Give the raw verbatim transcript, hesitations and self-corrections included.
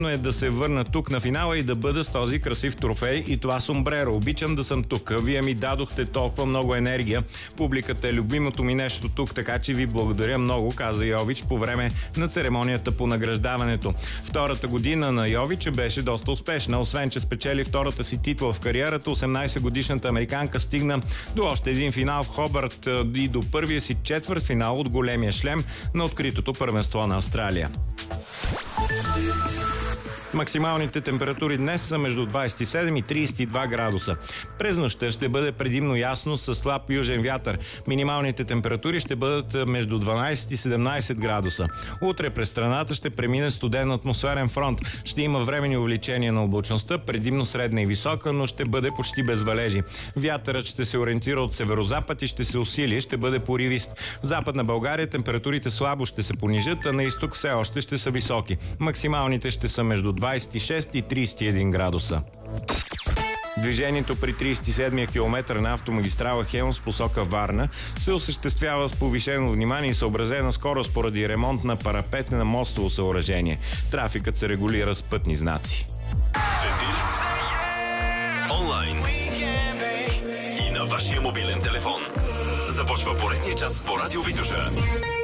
е да се върна тук на финала и да бъда с този красив трофей и това сомбреро. Обичам да съм тук. Вие ми дадохте толкова много енергия. Публиката е любимото ми нещо тук, така че ви благодаря много, каза Йович по време на церемонията по награждаването. Втората година на Йович беше доста успешна. Освен, че спечели втората си титла в кариерата, осемнайсетгодишната американка стигна до още един финал в Хобърт и до първия си четвърт финал от големия шлем на откритото първенство на Австралия. Максималните температури днес са между двайсет и седем и трийсет и два градуса. През нощта ще бъде предимно ясно с слаб южен вятър. Минималните температури ще бъдат между дванайсет и седемнайсет градуса. Утре през страната ще премине студен атмосферен фронт. Ще има временни увеличения на облачността, предимно средна и висока, но ще бъде почти без валежи. Вятърът ще се ориентира от северозапад и ще се усили, ще бъде поривист. В Западна България температурите слабо ще се понижат, а на изток все още ще са високи. Максималните ще са между двайсет и шест и трийсет и един градуса. Движението при трийсет и седмия километър на автомагистрала Хемус посока Варна се осъществява с повишено внимание и съобразена скорост поради ремонт на парапет на мостово съоръжение. Трафикът се регулира с пътни знаци. В ефир, онлайн и на вашия мобилен телефон. Започва поредния час по Радио Витоша.